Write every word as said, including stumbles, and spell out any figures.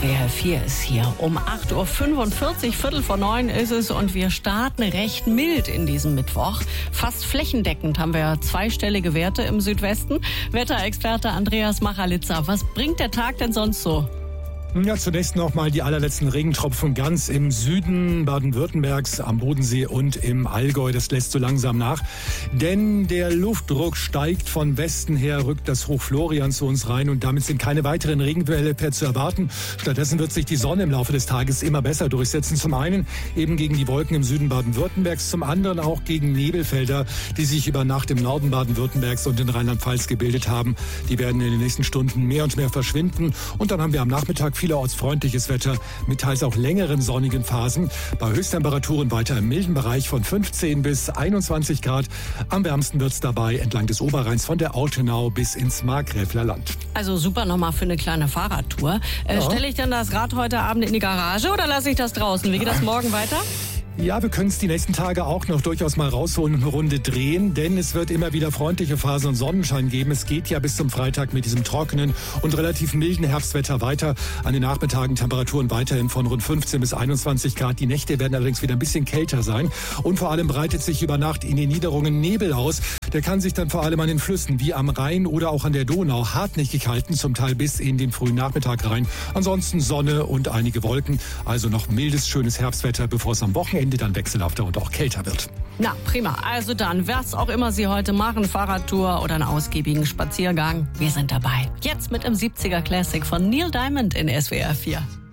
S W R vier ist hier. Um acht Uhr fünfundvierzig, Viertel vor neun ist es und wir starten recht mild in diesem Mittwoch. Fast flächendeckend haben wir zweistellige Werte im Südwesten. Wetterexperte Andreas Machalitza, was bringt der Tag denn sonst so? Ja, zunächst noch mal die allerletzten Regentropfen ganz im Süden Baden-Württembergs, am Bodensee und im Allgäu. Das lässt so langsam nach, denn der Luftdruck steigt von Westen her, rückt das Hoch Florian zu uns rein und damit sind keine weiteren Regenfälle mehr zu erwarten. Stattdessen wird sich die Sonne im Laufe des Tages immer besser durchsetzen. Zum einen eben gegen die Wolken im Süden Baden-Württembergs, zum anderen auch gegen Nebelfelder, die sich über Nacht im Norden Baden-Württembergs und in Rheinland-Pfalz gebildet haben. Die werden in den nächsten Stunden mehr und mehr verschwinden und dann haben wir am Nachmittag vielerorts freundliches Wetter mit teils auch längeren sonnigen Phasen. Bei Höchsttemperaturen weiter im milden Bereich von fünfzehn bis einundzwanzig Grad. Am wärmsten wird's dabei entlang des Oberrheins von der Autenau bis ins Markgräfler Land. Also super nochmal für eine kleine Fahrradtour. Äh, Ja. Stelle ich denn das Rad heute Abend in die Garage oder lasse ich das draußen? Wie geht das morgen weiter? Ja, wir können es die nächsten Tage auch noch durchaus mal rausholen und eine Runde drehen, denn es wird immer wieder freundliche Phasen und Sonnenschein geben. Es geht ja bis zum Freitag mit diesem trockenen und relativ milden Herbstwetter weiter. An den Nachmittagen Temperaturen weiterhin von rund fünfzehn bis einundzwanzig Grad. Die Nächte werden allerdings wieder ein bisschen kälter sein. Und vor allem breitet sich über Nacht in den Niederungen Nebel aus. Der kann sich dann vor allem an den Flüssen wie am Rhein oder auch an der Donau hartnäckig halten, zum Teil bis in den frühen Nachmittag rein. Ansonsten Sonne und einige Wolken. Also noch mildes, schönes Herbstwetter, bevor es am Wochenende dann wechselhafter und auch kälter wird. Na, prima. Also dann, was auch immer Sie heute machen, Fahrradtour oder einen ausgiebigen Spaziergang, wir sind dabei. Jetzt mit dem siebziger Classic von Neil Diamond in S W R vier.